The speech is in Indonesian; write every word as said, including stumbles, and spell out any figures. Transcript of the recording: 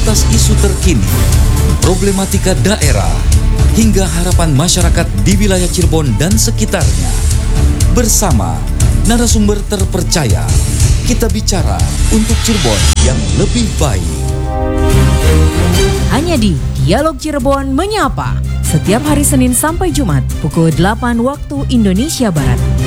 atas isu terkini, problematika daerah, hingga harapan masyarakat di wilayah Cirebon dan sekitarnya. Bersama narasumber terpercaya, kita bicara untuk Cirebon yang lebih baik. Hanya di Dialog Cirebon Menyapa, setiap hari Senin sampai Jumat pukul delapan waktu Indonesia Barat.